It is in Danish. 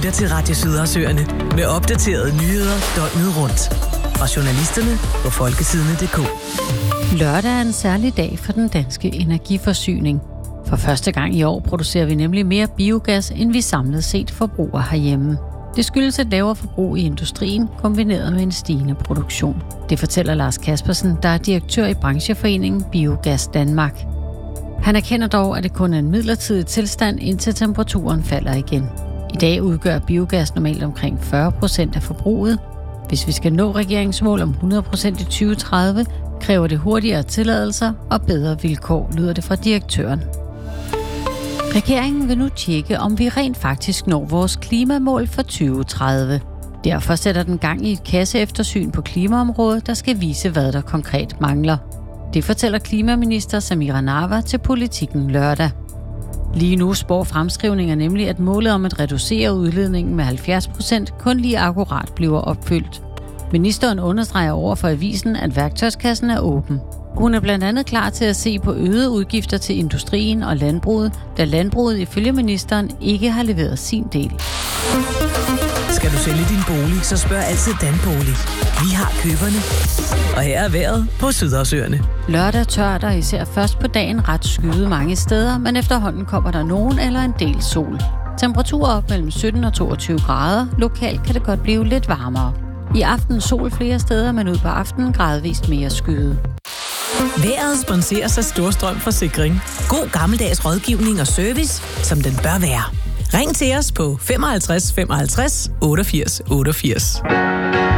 lytter til Radio Sydersøerne med opdaterede nyheder døgnet rundt. Fra journalisterne på folkesidene.dk. Lørdag er en særlig dag for den danske energiforsyning. For første gang i år producerer vi nemlig mere biogas, end vi samlet set forbruger herhjemme. Det skyldes et lavere forbrug i industrien, kombineret med en stigende produktion. Det fortæller Lars Kaspersen, der er direktør i brancheforeningen Biogas Danmark. Han erkender dog, at det kun er en midlertidig tilstand, indtil temperaturen falder igen. I dag udgør biogas normalt omkring 40% af forbruget. Hvis vi skal nå regeringsmål om 100% i 2030, kræver det hurtigere tilladelser og bedre vilkår, lyder det fra direktøren. Regeringen vil nu tjekke, om vi rent faktisk når vores klimamål for 2030. Derfor sætter den gang i et kasseeftersyn på klimaområdet, der skal vise, hvad der konkret mangler. Det fortæller klimaminister Samira Nawa til Politikken lørdag. Lige nu spår fremskrivninger nemlig, at målet om at reducere udledningen med 70% kun lige akkurat bliver opfyldt. Ministeren understreger over for avisen, at værktøjskassen er åben. Hun er blandt andet klar til at se på øgede udgifter til industrien og landbruget, da landbruget ifølge ministeren ikke har leveret sin del. Skal du sælge din bolig, så spørg altid Danbolig. Vi har køberne. Og her er vejret på Sydersøerne. Lørdag tørt og især først på dagen ret skyet mange steder, men efterhånden kommer der nogen eller en del sol. Temperaturer op mellem 17 og 22 grader. Lokalt kan det godt blive lidt varmere. I aften sol flere steder, men ud på aftenen gradvist mere skyet. Vejret sponseres af Storstrøm Forsikring. God gammeldags rådgivning og service, som den bør være. Ring til os på 55 55 88 88.